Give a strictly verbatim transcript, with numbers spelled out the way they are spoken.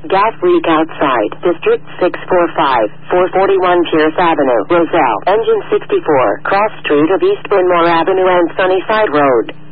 Gas leak outside. District six four five, four forty-one Pierce Avenue, Roselle. Engine sixty-four. Cross Street of East Brynmore Avenue and Sunnyside Road.